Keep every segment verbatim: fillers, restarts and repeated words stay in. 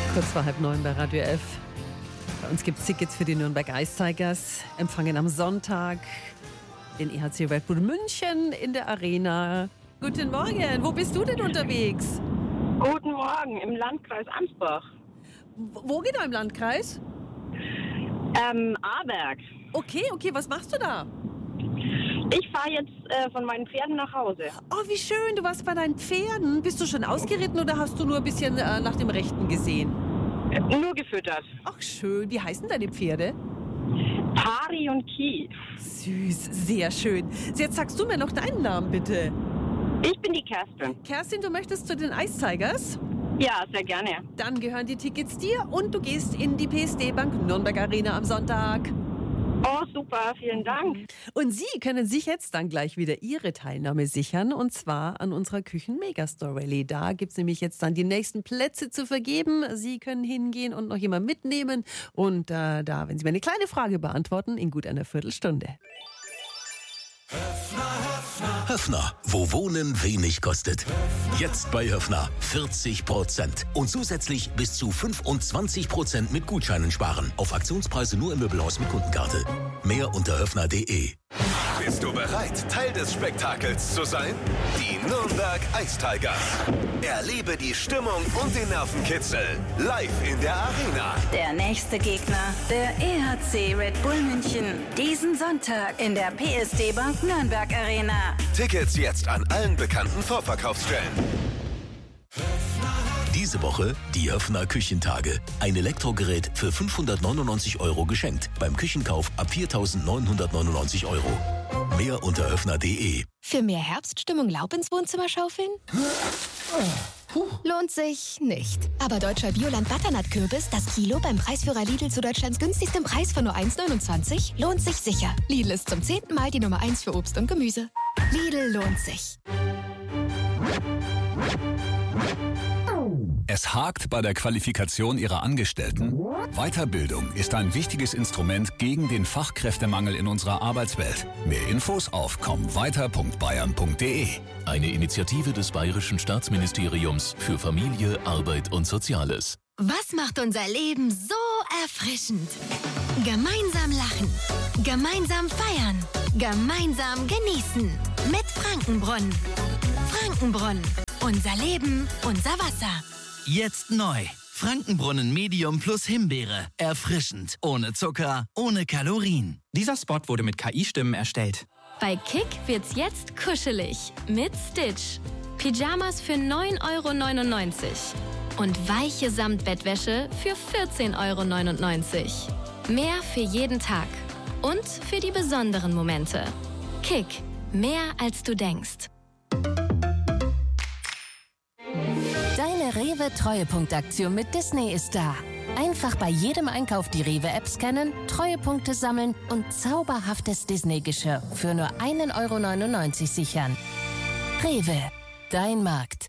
Kurz vor halb neun bei Radio F. Bei uns gibt es Tickets für die Nürnberg Ice Tigers. Empfangen am Sonntag den E H C Red Bull München in der Arena. Guten Morgen, wo bist du denn unterwegs? Guten Morgen, im Landkreis Ansbach. Wo genau im Landkreis? Ähm, Aarberg. Okay, okay, was machst du da? Ich fahre jetzt äh, von meinen Pferden nach Hause. Oh, wie schön, du warst bei deinen Pferden. Bist du schon ausgeritten oder hast du nur ein bisschen äh, nach dem Rechten gesehen? Äh, nur gefüttert. Ach schön, wie heißen deine Pferde? Pari und Ki. Süß, sehr schön. Jetzt sagst du mir noch deinen Namen, bitte. Ich bin die Kerstin. Kerstin, du möchtest zu den Ice Tigers? Ja, sehr gerne. Dann gehören die Tickets dir und du gehst in die P S D Bank Nürnberg Arena am Sonntag. Oh, super, vielen Dank. Und Sie können sich jetzt dann gleich wieder Ihre Teilnahme sichern, und zwar an unserer Küchen-Megastore Rallye. Da gibt es nämlich jetzt dann die nächsten Plätze zu vergeben. Sie können hingehen und noch jemanden mitnehmen. Und äh, da, wenn Sie mir eine kleine Frage beantworten, in gut einer Viertelstunde. Höffner, wo Wohnen wenig kostet. Jetzt bei Höffner vierzig Prozent. Und zusätzlich bis zu fünfundzwanzig Prozent mit Gutscheinen sparen. Auf Aktionspreise nur im Möbelhaus mit Kundenkarte. Mehr unter höffner punkt de. Bist du bereit, Teil des Spektakels zu sein? Die Nürnberg Ice Tigers. Erlebe die Stimmung und den Nervenkitzel live in der Arena. Der nächste Gegner, der E H C Red Bull München. Diesen Sonntag in der P S D Bank Nürnberg Arena. Tickets jetzt an allen bekannten Vorverkaufsstellen. Diese Woche die Höffner Küchentage. Ein Elektrogerät für fünfhundertneunundneunzig Euro geschenkt. Beim Küchenkauf ab viertausendneunhundertneunundneunzig Euro. Mehr unter höffner punkt de. Für mehr Herbststimmung Laub ins Wohnzimmer schaufeln? Lohnt sich nicht. Aber deutscher Bioland Butternut-Kürbis, das Kilo beim Preisführer Lidl zu Deutschlands günstigstem Preis von nur eins neunundzwanzig, lohnt sich sicher. Lidl ist zum zehnten Mal die Nummer eins für Obst und Gemüse. Lidl lohnt sich. Es hakt bei der Qualifikation ihrer Angestellten? Weiterbildung ist ein wichtiges Instrument gegen den Fachkräftemangel in unserer Arbeitswelt. Mehr Infos auf komm weiter punkt bayern punkt de. Eine Initiative des Bayerischen Staatsministeriums für Familie, Arbeit und Soziales. Was macht unser Leben so erfrischend? Gemeinsam lachen, gemeinsam feiern, gemeinsam genießen. Mit Frankenbrunnen. Frankenbrunnen. Unser Leben, unser Wasser. Jetzt neu. Frankenbrunnen Medium plus Himbeere. Erfrischend. Ohne Zucker, ohne Kalorien. Dieser Spot wurde mit K I-Stimmen erstellt. Bei Kick wird's jetzt kuschelig. Mit Stitch. Pyjamas für neun Euro neunundneunzig. Und weiche Samtbettwäsche für vierzehn Euro neunundneunzig. Mehr für jeden Tag. Und für die besonderen Momente. Kick. Mehr als du denkst. Deine Rewe-Treuepunktaktion mit Disney ist da. Einfach bei jedem Einkauf die Rewe-App scannen, Treuepunkte sammeln und zauberhaftes Disney-Geschirr für nur ein Euro neunundneunzig sichern. Rewe, dein Markt.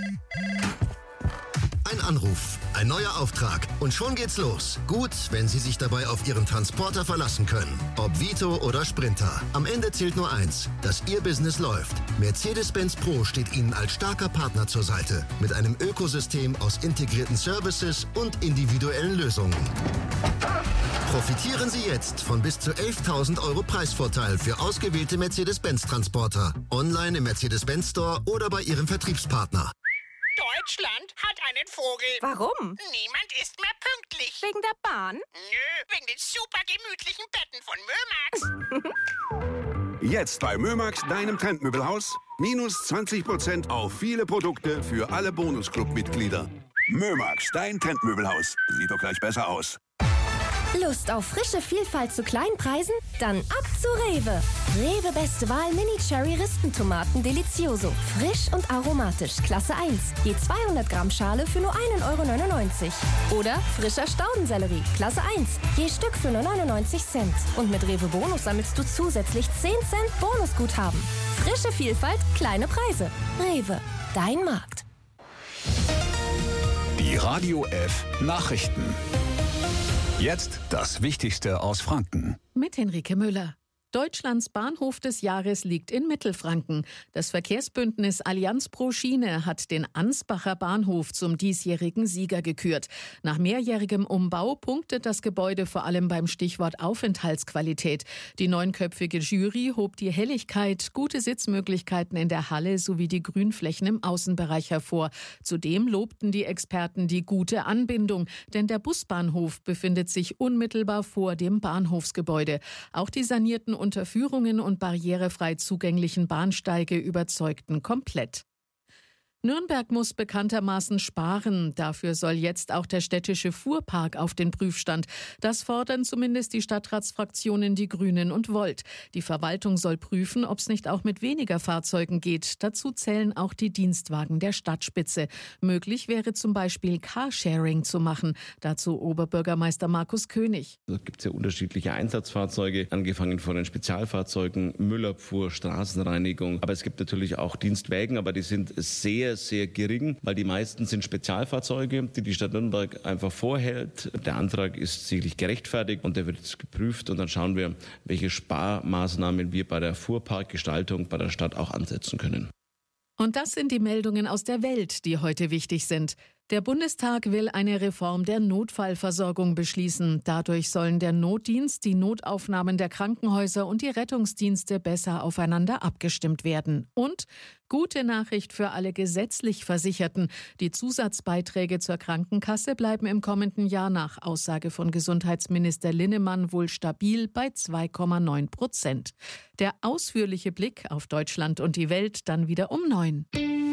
Ein Anruf, ein neuer Auftrag und schon geht's los. Gut, wenn Sie sich dabei auf Ihren Transporter verlassen können. Ob Vito oder Sprinter. Am Ende zählt nur eins, dass Ihr Business läuft. Mercedes-Benz Pro steht Ihnen als starker Partner zur Seite. Mit einem Ökosystem aus integrierten Services und individuellen Lösungen. Profitieren Sie jetzt von bis zu elftausend Euro Preisvorteil für ausgewählte Mercedes-Benz-Transporter. Online im Mercedes-Benz Store oder bei Ihrem Vertriebspartner. Deutschland hat einen Vogel. Warum? Niemand ist mehr pünktlich. Wegen der Bahn? Nö, wegen den super gemütlichen Betten von Mömax. Jetzt bei Mömax, deinem Trendmöbelhaus, minus zwanzig Prozent auf viele Produkte für alle Bonusclub-Mitglieder. Mömax, dein Trendmöbelhaus. Sieht doch gleich besser aus. Lust auf frische Vielfalt zu kleinen Preisen? Dann ab zu Rewe. Rewe beste Wahl Mini Cherry Ristentomaten Delicioso. Frisch und aromatisch, Klasse eins. Je zweihundert Gramm Schale für nur ein Euro neunundneunzig. Oder frischer Staudensellerie, Klasse eins. Je Stück für nur neunundneunzig Cent. Und mit Rewe Bonus sammelst du zusätzlich zehn Cent Bonusguthaben. Frische Vielfalt, kleine Preise. Rewe, dein Markt. Die Radio F Nachrichten. Jetzt das Wichtigste aus Franken. Mit Henrike Müller. Deutschlands Bahnhof des Jahres liegt in Mittelfranken. Das Verkehrsbündnis Allianz pro Schiene hat den Ansbacher Bahnhof zum diesjährigen Sieger gekürt. Nach mehrjährigem Umbau punktet das Gebäude vor allem beim Stichwort Aufenthaltsqualität. Die neunköpfige Jury hob die Helligkeit, gute Sitzmöglichkeiten in der Halle sowie die Grünflächen im Außenbereich hervor. Zudem lobten die Experten die gute Anbindung, denn der Busbahnhof befindet sich unmittelbar vor dem Bahnhofsgebäude. Auch die sanierten Unterführungen und barrierefrei zugänglichen Bahnsteige überzeugten komplett. Nürnberg muss bekanntermaßen sparen. Dafür soll jetzt auch der städtische Fuhrpark auf den Prüfstand. Das fordern zumindest die Stadtratsfraktionen Die Grünen und Volt. Die Verwaltung soll prüfen, ob es nicht auch mit weniger Fahrzeugen geht. Dazu zählen auch die Dienstwagen der Stadtspitze. Möglich wäre zum Beispiel Carsharing zu machen. Dazu Oberbürgermeister Markus König. Da gibt es ja unterschiedliche Einsatzfahrzeuge, angefangen von den Spezialfahrzeugen, Müllabfuhr, Straßenreinigung. Aber es gibt natürlich auch Dienstwägen, aber die sind sehr sehr gering, weil die meisten sind Spezialfahrzeuge, die die Stadt Nürnberg einfach vorhält. Der Antrag ist sicherlich gerechtfertigt und der wird jetzt geprüft und dann schauen wir, welche Sparmaßnahmen wir bei der Fuhrparkgestaltung bei der Stadt auch ansetzen können. Und das sind die Meldungen aus der Welt, die heute wichtig sind. Der Bundestag will eine Reform der Notfallversorgung beschließen. Dadurch sollen der Notdienst, die Notaufnahmen der Krankenhäuser und die Rettungsdienste besser aufeinander abgestimmt werden. Und gute Nachricht für alle gesetzlich Versicherten. Die Zusatzbeiträge zur Krankenkasse bleiben im kommenden Jahr nach Aussage von Gesundheitsminister Linnemann wohl stabil bei zwei Komma neun Prozent. Der ausführliche Blick auf Deutschland und die Welt dann wieder um neun.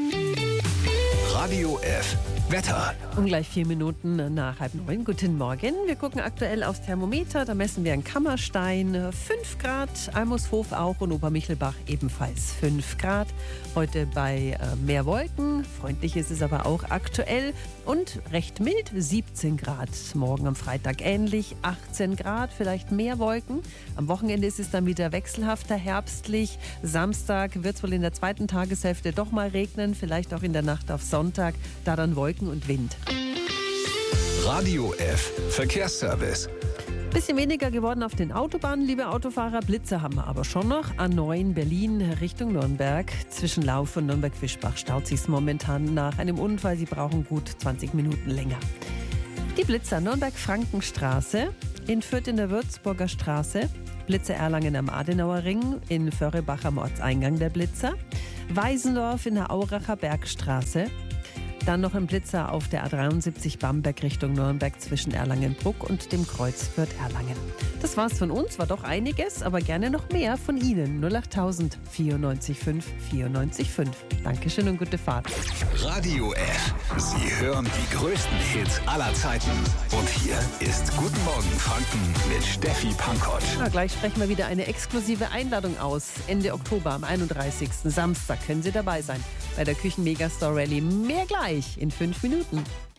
Radio F. Wetter. Um gleich vier Minuten nach halb neun. Guten Morgen. Wir gucken aktuell aufs Thermometer. Da messen wir in Kammerstein fünf Grad, Almushof auch und Obermichelbach ebenfalls fünf Grad. Heute bei äh, mehr Wolken. Freundlich ist es aber auch aktuell und recht mild, siebzehn Grad. Morgen am Freitag ähnlich, achtzehn Grad, vielleicht mehr Wolken. Am Wochenende ist es dann wieder wechselhafter, herbstlich. Samstag wird es wohl in der zweiten Tageshälfte doch mal regnen, vielleicht auch in der Nacht auf Sonntag, da dann Wolken und Wind. Radio F. Verkehrsservice. Bisschen weniger geworden auf den Autobahnen, liebe Autofahrer. Blitzer haben wir aber schon noch. A neun Berlin Richtung Nürnberg. Zwischen Lauf und Nürnberg-Fischbach staut sich momentan nach einem Unfall. Sie brauchen gut zwanzig Minuten länger. Die Blitzer Nürnberg-Frankenstraße, in Fürth in der Würzburger Straße, Blitzer Erlangen am Adenauer Ring, in Förrebach am Ortseingang der Blitzer, Weisendorf in der Auracher Bergstraße. Dann noch ein Blitzer auf der A dreiundsiebzig Bamberg Richtung Nürnberg zwischen Erlangenbruck und dem Kreuz Fürth-Erlangen. Das war's von uns, war doch einiges, aber gerne noch mehr von Ihnen. null achttausend vierundneunzig fünf vierundneunzig fünf. Dankeschön und gute Fahrt. Radio F. Sie hören die größten Hits aller Zeiten. Und hier ist Guten Morgen Franken mit Steffi Pankott. Na, gleich sprechen wir wieder eine exklusive Einladung aus. Ende Oktober am einunddreißigsten Samstag können Sie dabei sein bei der Küchen Megastore Rallye. Mehr gleich in fünf Minuten.